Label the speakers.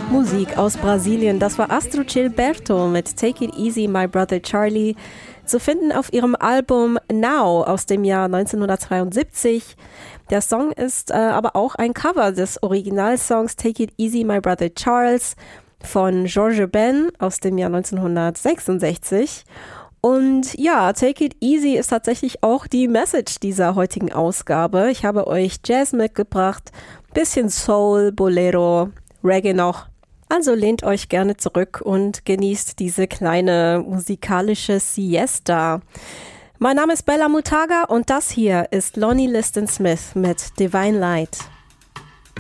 Speaker 1: Musik aus Brasilien, das war Astrud Gilberto mit Take It Easy, My Brother Charlie, zu finden auf ihrem Album Now aus dem Jahr 1972. Der Song ist aber auch ein Cover des Originalsongs Take It Easy, My Brother Charles von George Ben aus dem Jahr 1966. Und ja, Take It Easy ist tatsächlich auch die Message dieser heutigen Ausgabe. Ich habe euch Jazz mitgebracht, bisschen Soul, Bolero, Reggae noch. Also lehnt euch gerne zurück und genießt diese kleine musikalische Siesta. Mein Name ist Bella Mutaga und das hier ist Lonnie Liston Smith mit Divine Light.